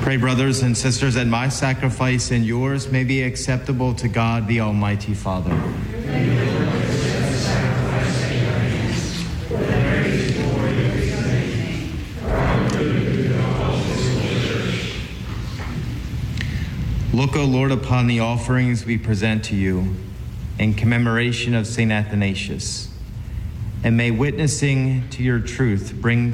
Pray, brothers and sisters, that my sacrifice and yours may be acceptable to God, the Almighty Father. Look, O Lord, upon the offerings we present to you in commemoration of St. Athanasius, and may witnessing to your truth bring